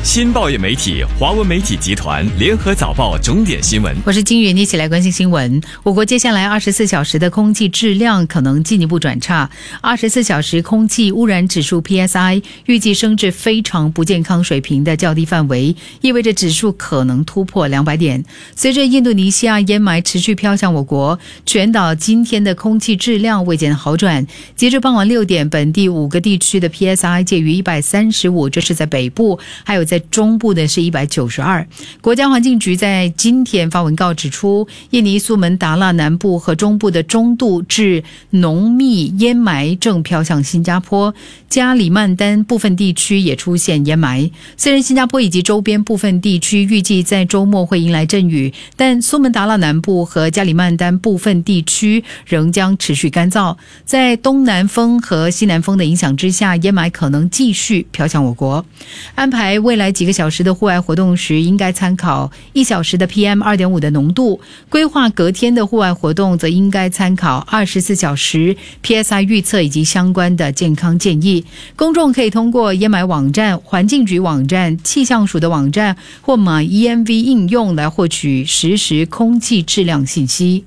新报业媒体华文媒体集团联合早报重点新闻。 我是金云，一起来关心新闻。我国接下来24小时的空气质量可能进一步转差。24小时空气污染指数 PSI 预计升至非常不健康水平的较低范围，意味着指数可能突破200点。随着印度尼西亚烟霾持续飘向我国，全岛今天的空气质量未见好转。截至傍晚6点，本地5个地区的 PSI 介于135，这是在北部，还有在中部的是192。国家环境局在今天发文告指出，印尼苏门答腊南部和中部的中度至浓密烟霾正飘向新加坡，加里曼丹部分地区也出现烟霾。虽然新加坡以及周边部分地区预计在周末会迎来阵雨，但苏门答腊南部和加里曼丹部分地区仍将持续干燥。在东南风和西南风的影响之下，烟霾可能继续飘向我国。安排未来几个小时的户外活动时，应该参考1小时的 PM2.5 的浓度，规划隔天的户外活动则应该参考24小时 PSI 预测以及相关的健康建议。公众可以通过烟霾网站、环境局网站、气象署的网站或MyEMV 应用来获取实时空气质量信息。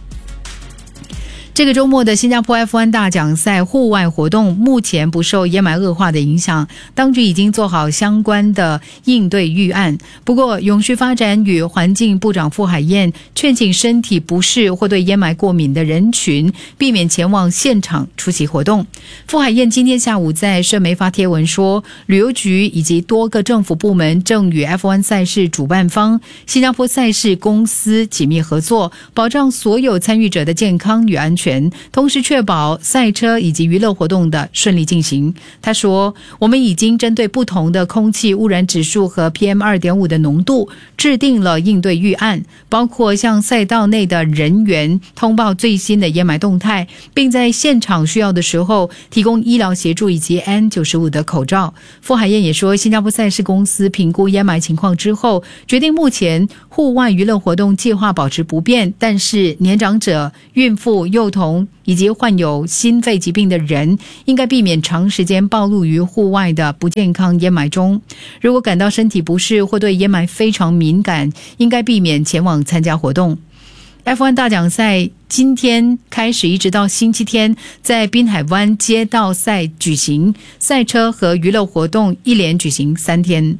这个周末的新加坡 F1 大奖赛户外活动目前不受烟霾恶化的影响，当局已经做好相关的应对预案。不过，永续发展与环境部长傅海燕劝请身体不适或对烟霾过敏的人群避免前往现场出席活动。傅海燕今天下午在社媒发贴文说，旅游局以及多个政府部门正与 F1 赛事主办方新加坡赛事公司紧密合作，保障所有参与者的健康与安全，同时确保赛车以及娱乐活动的顺利进行。他说，我们已经针对不同的空气污染指数和 PM2.5 的浓度制定了应对预案，包括向赛道内的人员通报最新的烟霾动态，并在现场需要的时候提供医疗协助以及 N95 的口罩。傅海燕也说，新加坡赛事公司评估烟霾情况之后，决定目前户外娱乐活动计划保持不变，但是年长者、孕妇、幼童以及患有心肺疾病的人应该避免长时间暴露于户外的不健康烟霾中。如果感到身体不适或对烟霾非常敏感，应该避免前往参加活动。F1 大奖赛今天开始一直到星期天在滨海湾街道赛举行，赛车和娱乐活动一连举行3天。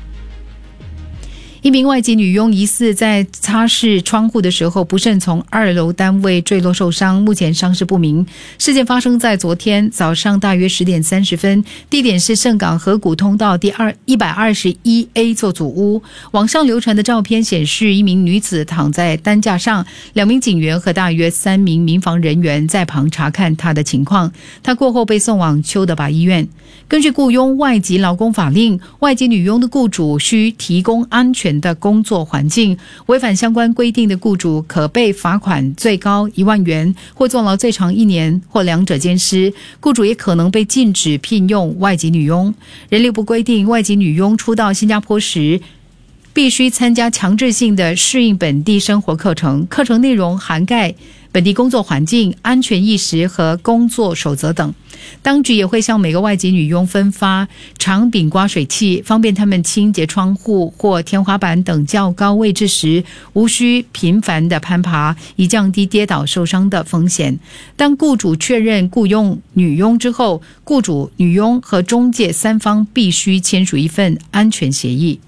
一名外籍女佣疑似在擦拭窗户的时候不慎从2楼单位坠落受伤，目前伤势不明。事件发生在昨天早上大约10点30分，地点是盛港河谷通道第121A 座组屋。网上流传的照片显示，一名女子躺在担架上，2名警员和大约3名民防人员在旁查看她的情况。她过后被送往丘德拔医院。根据雇佣外籍劳工法令，外籍女佣的雇主需提供安全的工作环境，违反相关规定的雇主可被罚款最高1万元，或坐牢最长1年，或两者兼施。雇主也可能被禁止聘用外籍女佣。人力部规定，外籍女佣初到新加坡时必须参加强制性的适应本地生活课程，课程内容涵盖本地工作环境、安全意识和工作守则等。当局也会向每个外籍女佣分发长柄刮水器，方便他们清洁窗户或天花板等较高位置时无需频繁的攀爬，以降低跌倒受伤的风险。当雇主确认雇佣女佣之后，雇主、女佣和中介3方必须签署一份安全协议。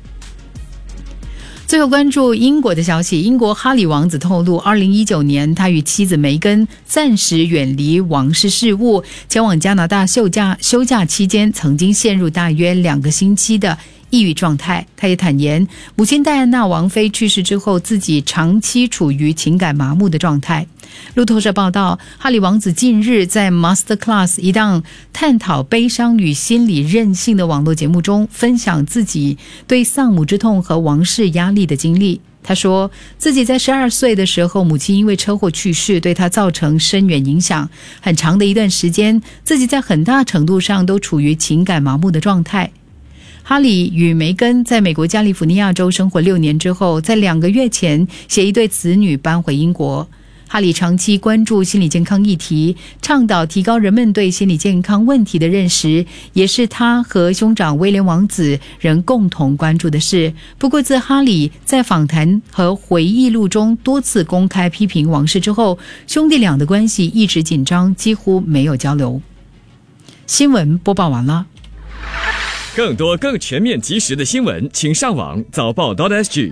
最后关注英国的消息，英国哈里王子透露，2019年他与妻子梅根暂时远离王室事务，前往加拿大休假期间曾经陷入大约2个星期的抑郁状态。他也坦言，母亲戴安娜王妃去世之后，自己长期处于情感麻木的状态。路透社报道，哈里王子近日在 Masterclass 一档探讨悲伤与心理韧性的网络节目中，分享自己对丧母之痛和王室压力的经历。他说，自己在12岁的时候，母亲因为车祸去世，对他造成深远影响。很长的一段时间，自己在很大程度上都处于情感麻木的状态。哈里与梅根在美国加利福尼亚州生活6年之后，在2个月前携一对子女搬回英国。 哈里长期关注心理健康议题，倡导提高人们对心理健康问题的认识，也是他和兄长威廉王子仍共同关注的事。不过自哈里在访谈和回忆录中多次公开批评王室之后，兄弟俩的关系一直紧张，几乎没有交流。新闻播报完了。 更多更全面及时的新闻，请上网早报.sg。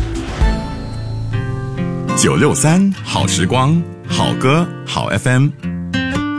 963好时光，好歌好 FM。